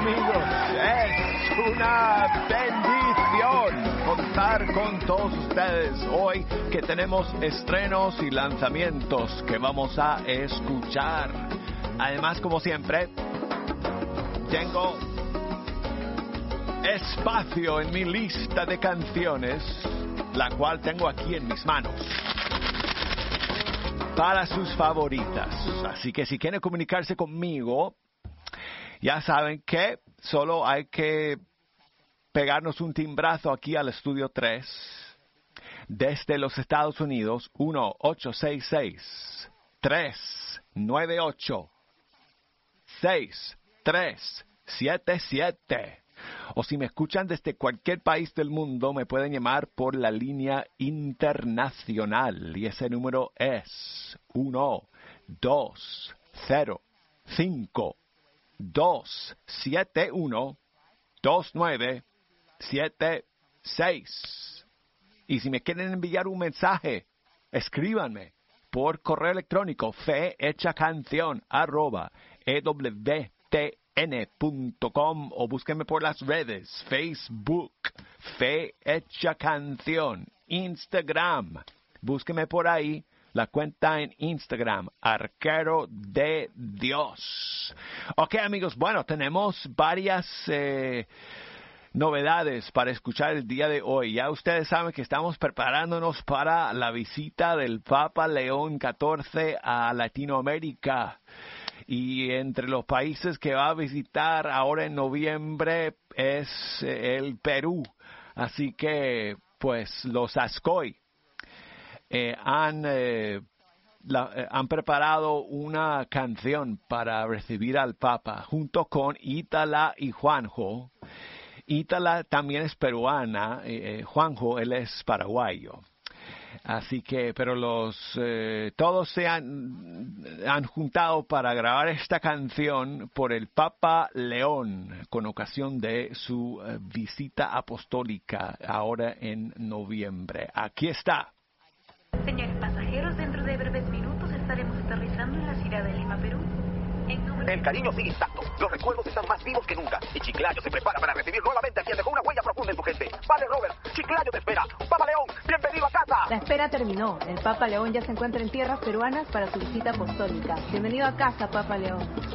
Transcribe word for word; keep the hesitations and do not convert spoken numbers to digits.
amigos, es una bendición contar con todos ustedes hoy que tenemos estrenos y lanzamientos que vamos a escuchar. Además, como siempre, tengo espacio en mi lista de canciones, la cual tengo aquí en mis manos, para sus favoritas. Así que si quieren comunicarse conmigo, ya saben que solo hay que pegarnos un timbrazo aquí al estudio tres desde los Estados Unidos, uno ocho seis seis, tres nueve ocho, seis tres siete siete. O si me escuchan desde cualquier país del mundo, me pueden llamar por la línea internacional. Y ese número es uno dos cero cinco dos siete uno dos nueve siete seis. Y si me quieren enviar un mensaje, escríbanme por correo electrónico fehechacanción arroba ewtn punto com o búsquenme por las redes, Facebook, Fe Hecha Canción, Instagram, búsquenme por ahí, la cuenta en Instagram, Arquero de Dios. Ok, amigos, bueno, tenemos varias eh, novedades para escuchar el día de hoy. Ya ustedes saben que estamos preparándonos para la visita del Papa León catorce a Latinoamérica. Y entre los países que va a visitar ahora en noviembre es el Perú. Así que, pues, los Ascoy eh, han, eh, la, eh, han preparado una canción para recibir al Papa, junto con Ítala y Juanjo. Ítala también es peruana, eh, Juanjo, él es paraguayo. Así que, pero los eh, todos se han, han juntado para grabar esta canción por el Papa León con ocasión de su eh, visita apostólica ahora en noviembre. Aquí está. Señores pasajeros, dentro de breves minutos estaremos aterrizando en la ciudad de Lima, Perú. El cariño sigue intacto, los recuerdos están más vivos que nunca y Chiclayo se prepara para recibir nuevamente a quien dejó una huella profunda en su gente. Padre Robert, Chiclayo te espera. Papa León, bienvenido a casa. La espera terminó. El Papa León ya se encuentra en tierras peruanas para su visita apostólica. Bienvenido a casa, Papa León.